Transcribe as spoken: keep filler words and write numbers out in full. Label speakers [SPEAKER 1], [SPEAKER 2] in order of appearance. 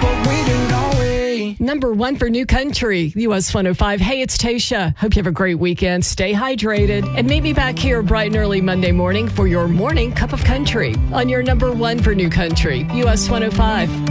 [SPEAKER 1] but we do, don't we?
[SPEAKER 2] Number one for New Country, U S one oh five. Hey, it's Tasha. Hope you have a great weekend. Stay hydrated. And meet me back here bright and early Monday morning for your morning cup of country on your number one for New Country, U S one oh five.